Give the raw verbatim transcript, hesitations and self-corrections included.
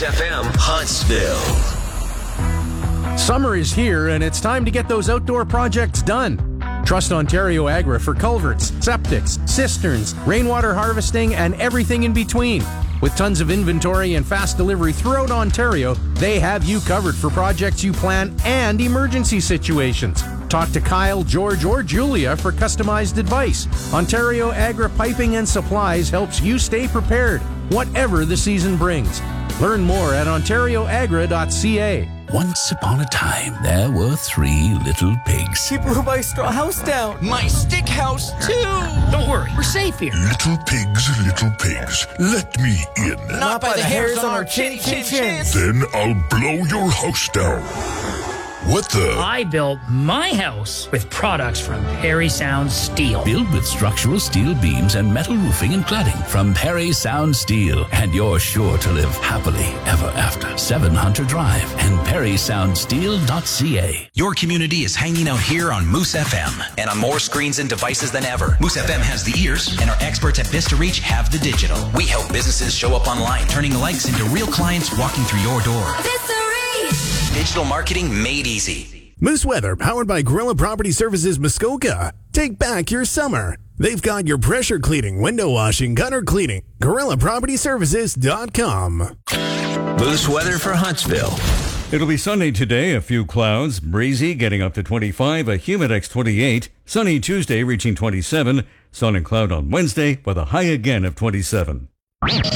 Moose F M Huntsville. Summer is here, and it's time to get those outdoor projects done. Trust Ontario Agra for culverts, septics, cisterns, rainwater harvesting, and everything in between. With tons of inventory and fast delivery throughout Ontario, they have you covered for projects you plan and emergency situations. Talk to Kyle, George, or Julia for customized advice. Ontario Agra Piping and Supplies helps you stay prepared, whatever the season brings. Learn more at ontario agra dot c a. Once upon a time, there were three little pigs. He blew my straw house down. My stick house, too. Don't worry, we're safe here. Little pigs, little pigs, let me in. Not, Not by, by the hairs on our chin, chin, chins. Then I'll blow your house down. What the? I built my house with products from Perry Sound Steel. Built with structural steel beams and metal roofing and cladding from Perry Sound Steel. And you're sure to live happily ever after. seven Hunter Drive and perry sound steel dot c a. Your community is hanging out here on Moose F M and on more screens and devices than ever. Moose F M has the ears and our experts at Vista Reach have the digital. We help businesses show up online, turning likes into real clients walking through your door. Vista Reach! Digital marketing made easy. Moose Weather, powered by Gorilla Property Services Muskoka. Take back your summer. They've got your pressure cleaning, window washing, gutter cleaning. gorilla property services dot com. Moose weather for Huntsville. It'll be sunny today, a few clouds, breezy, getting up to twenty-five, a Humidex twenty-eight. Sunny Tuesday, reaching twenty-seven. Sun and cloud on Wednesday, with a high again of twenty-seven.